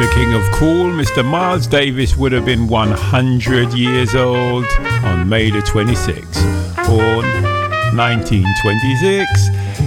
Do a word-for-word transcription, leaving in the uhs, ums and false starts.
The king of cool, Mister Miles Davis, would have been one hundred years old on May the twenty-sixth, born nineteen twenty-six.